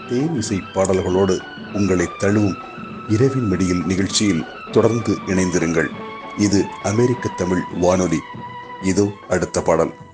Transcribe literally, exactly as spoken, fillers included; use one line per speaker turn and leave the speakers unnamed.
தேன் இசை பாடல்களோடு உங்களை தழுவும் இரவின் மடியில் நிகழ்ச்சியில் தொடர்ந்து இணைந்திருங்கள். இது அமெரிக்க தமிழ் வானொலி. இதோ அடுத்த பாடல்.